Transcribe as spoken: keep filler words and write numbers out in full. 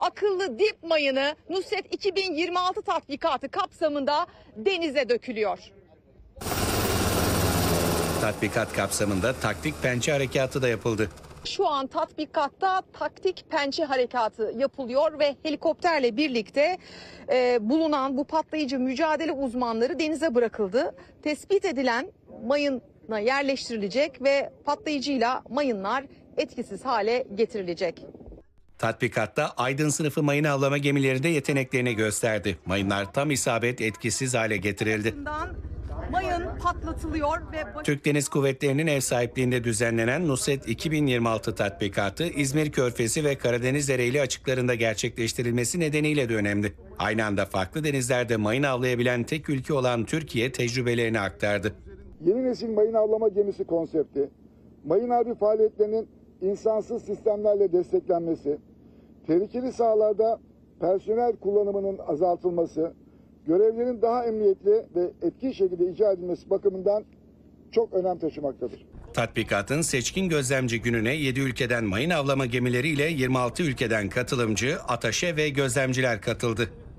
Akıllı dip mayını Nusret iki bin yirmi altı tatbikatı kapsamında denize dökülüyor. Tatbikat kapsamında taktik pençe harekatı da yapıldı. Şu an tatbikatta taktik pençe harekatı yapılıyor ve helikopterle birlikte e, bulunan bu patlayıcı mücadele uzmanları denize bırakıldı. Tespit edilen mayına yerleştirilecek ve patlayıcıyla mayınlar etkisiz hale getirilecek. Tatbikatta Aydın sınıfı mayın avlama gemileri de yeteneklerini gösterdi. Mayınlar tam isabet etkisiz hale getirildi. Mayın patlatılıyor ve Türk Deniz Kuvvetleri'nin ev sahipliğinde düzenlenen Nusret iki bin yirmi altı tatbikatı İzmir Körfezi ve Karadeniz Ereğli açıklarında gerçekleştirilmesi nedeniyle de önemli. Aynı anda farklı denizlerde mayın avlayabilen tek ülke olan Türkiye tecrübelerini aktardı. Yeni nesil mayın avlama gemisi konsepti, mayın harbi faaliyetlerinin insansız sistemlerle desteklenmesi, tehlikeli sahalarda personel kullanımının azaltılması, görevlerin daha emniyetli ve etkin şekilde icra edilmesi bakımından çok önem taşımaktadır. Tatbikatın seçkin gözlemci gününe yedi ülkeden mayın avlama gemileriyle yirmi altı ülkeden katılımcı, ataşe ve gözlemciler katıldı.